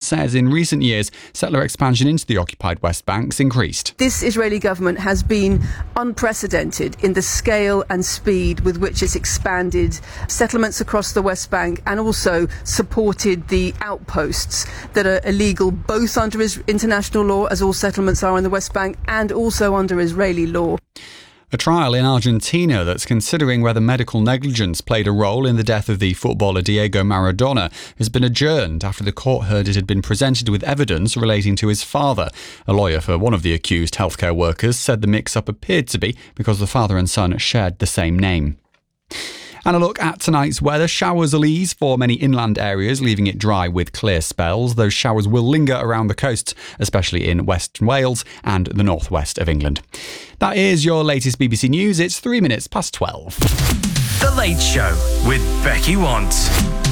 says in recent years, settler expansion into the occupied West Bank's increased. This Israeli government has been unprecedented in the scale and speed with which it's expanded settlements across the West Bank and also supported the outposts that are illegal both under international law, as all settlements are in the West Bank, and also under Israeli law. A trial in Argentina that's considering whether medical negligence played a role in the death of the footballer Diego Maradona has been adjourned after the court heard it had been presented with evidence relating to his father. A lawyer for one of the accused healthcare workers said the mix-up appeared to be because the father and son shared the same name. And a look at tonight's weather. Showers will ease for many inland areas, leaving it dry with clear spells. Those showers will linger around the coasts, especially in Western Wales and the northwest of England. That is your latest BBC News. It's 3 minutes past 12. The Late Show with Becky Want.